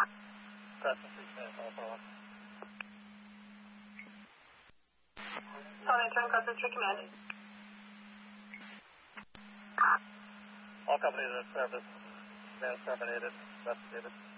Cessna 6 minutes, Alpha 1. Solid turn, Cessna 3 command. All companies in service. Command terminated. Investigated.